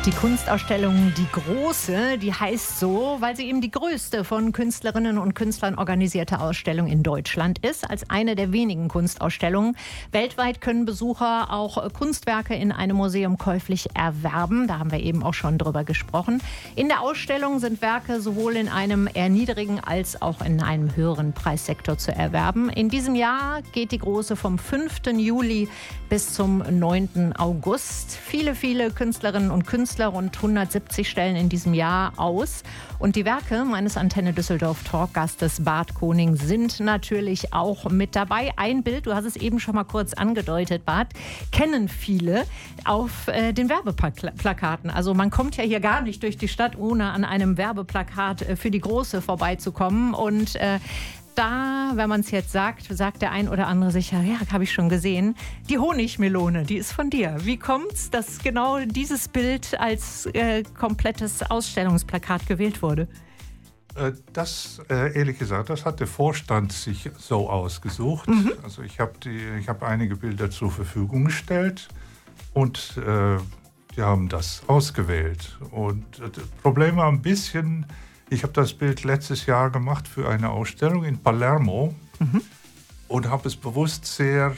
Die Kunstausstellung Die Große, die heißt so, weil sie eben die größte von Künstlerinnen und Künstlern organisierte Ausstellung in Deutschland ist. Als eine der wenigen Kunstausstellungen. Weltweit können Besucher auch Kunstwerke in einem Museum käuflich erwerben. Da haben wir eben auch schon drüber gesprochen. In der Ausstellung sind Werke sowohl in einem eher niedrigen als auch in einem höheren Preissektor zu erwerben. In diesem Jahr geht die Große vom 5. Juli bis zum 9. August. Viele Künstlerinnen und Künstler, rund 170 stellen in diesem Jahr aus. Und die Werke meines Antenne Düsseldorf Talkgastes Bart Koning sind natürlich auch mit dabei. Ein Bild, du hast es eben schon mal kurz angedeutet, Bart, kennen viele auf den Werbeplakaten. Also man kommt ja hier gar nicht durch die Stadt, ohne an einem Werbeplakat für die Große vorbeizukommen. Und da, wenn man es jetzt sagt der ein oder andere sicher, ja, habe ich schon gesehen, die Honigmelone, die ist von dir. Wie kommt's, dass genau dieses Bild als komplettes Ausstellungsplakat gewählt wurde? Ehrlich gesagt, das hat der Vorstand sich so ausgesucht. Also ich habe einige Bilder zur Verfügung gestellt und die haben das ausgewählt. Und das Problem war ein bisschen, ich habe das Bild letztes Jahr gemacht für eine Ausstellung in Palermo und habe es bewusst sehr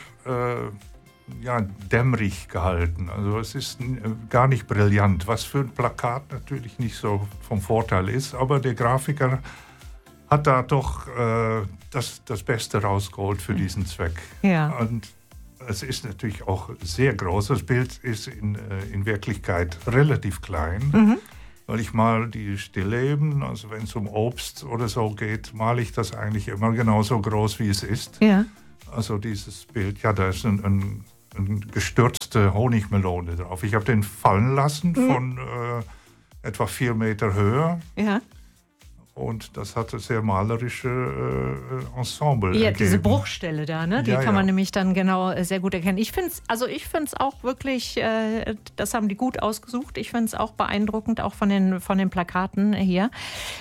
dämmerig gehalten. Also es ist gar nicht brillant, was für ein Plakat natürlich nicht so vom Vorteil ist, aber der Grafiker hat da doch das Beste rausgeholt für diesen Zweck. Ja. Und es ist natürlich auch sehr groß. Das Bild ist in Wirklichkeit relativ klein. Weil ich mal die Stillleben, also wenn es um Obst oder so geht, male ich das eigentlich immer genauso groß, wie es ist. Ja. Also dieses Bild, ja, da ist eine gestürzte Honigmelone drauf. Ich habe den fallen lassen von etwa 4 Meter Höhe. Ja. Und das hatte sehr malerische Ensemble ja, ergeben. Diese Bruchstelle da, ne? Die kann man nämlich dann genau sehr gut erkennen. Ich finde es auch wirklich, das haben die gut ausgesucht. Ich finde es auch beeindruckend, auch von den Plakaten hier.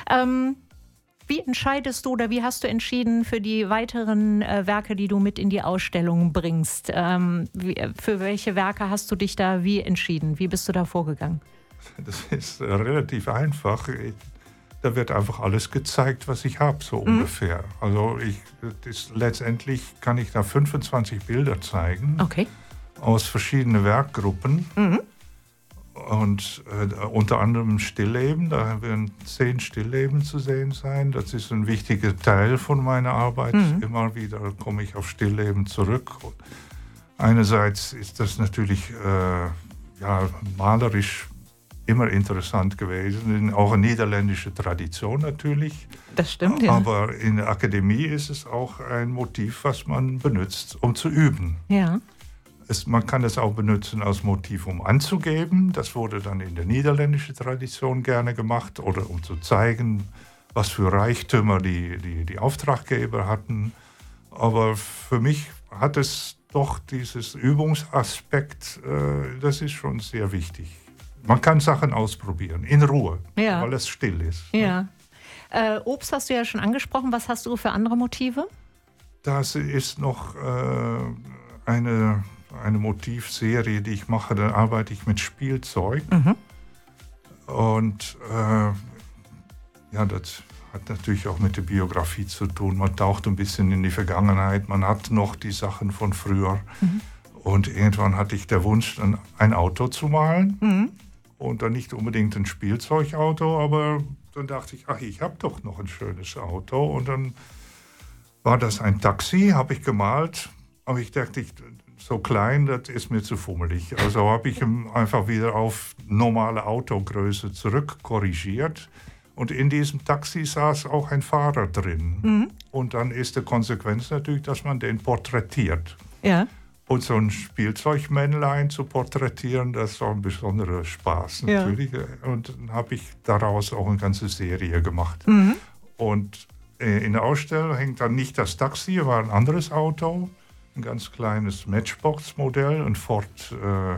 Wie entscheidest du oder wie hast du entschieden für die weiteren Werke, die du mit in die Ausstellung bringst? Für welche Werke hast du dich da wie entschieden? Wie bist du da vorgegangen? Das ist relativ einfach. Da wird einfach alles gezeigt, was ich habe, so ungefähr. Also letztendlich kann ich da 25 Bilder zeigen, aus verschiedenen Werkgruppen. Und unter anderem Stillleben, da werden 10 Stillleben zu sehen sein. Das ist ein wichtiger Teil von meiner Arbeit. Immer wieder komme ich auf Stillleben zurück. Und einerseits ist das natürlich malerisch immer interessant gewesen, auch eine niederländische Tradition natürlich. Das stimmt, ja. Aber in der Akademie ist es auch ein Motiv, was man benutzt, um zu üben. Ja. Man kann es auch benutzen als Motiv, um anzugeben. Das wurde dann in der niederländischen Tradition gerne gemacht. Oder um zu zeigen, was für Reichtümer die Auftraggeber hatten. Aber für mich hat es doch dieses Übungsaspekt, das ist schon sehr wichtig. Man kann Sachen ausprobieren, in Ruhe, weil es still ist. Ja. Obst hast du ja schon angesprochen. Was hast du für andere Motive? Das ist noch eine Motivserie, die ich mache. Da arbeite ich mit Spielzeug. Und das hat natürlich auch mit der Biografie zu tun. Man taucht ein bisschen in die Vergangenheit. Man hat noch die Sachen von früher. Und irgendwann hatte ich den Wunsch, ein Auto zu malen. Und dann nicht unbedingt ein Spielzeugauto, aber dann dachte ich, ich habe doch noch ein schönes Auto. Und dann war das ein Taxi, habe ich gemalt. Aber ich dachte, so klein, das ist mir zu fummelig. Also habe ich einfach wieder auf normale Autogröße zurückkorrigiert. Und in diesem Taxi saß auch ein Fahrer drin. Und dann ist die Konsequenz natürlich, dass man den porträtiert. Ja. Und so ein Spielzeugmännlein zu porträtieren, das war ein besonderer Spaß natürlich. Ja. Und dann habe ich daraus auch eine ganze Serie gemacht. Und in der Ausstellung hängt dann nicht das Taxi, war ein anderes Auto, ein ganz kleines Matchbox-Modell, ein Ford,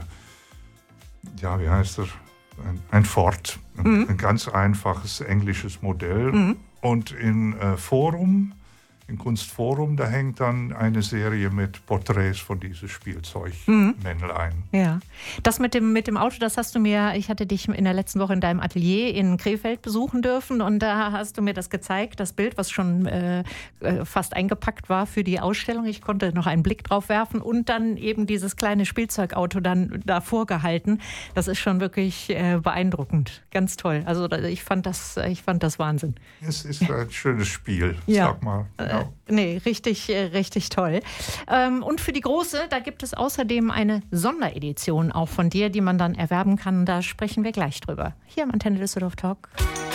wie heißt er? Ein Ford, ein ganz einfaches englisches Modell. Und im Forum im Kunstforum, da hängt dann eine Serie mit Porträts von diesem Spielzeugmännlein. Ja, das mit dem Auto, das hast du mir, ich hatte dich in der letzten Woche in deinem Atelier in Krefeld besuchen dürfen und da hast du mir das gezeigt, das Bild, was schon fast eingepackt war für die Ausstellung. Ich konnte noch einen Blick drauf werfen und dann eben dieses kleine Spielzeugauto dann davor gehalten. Das ist schon wirklich beeindruckend, ganz toll. Also ich fand das Wahnsinn. Es ist ein schönes Spiel, sag mal. Ja. Nee, richtig toll. Und für die Große, da gibt es außerdem eine Sonderedition auch von dir, die man dann erwerben kann. Da sprechen wir gleich drüber. Hier im Antenne Düsseldorf Talk.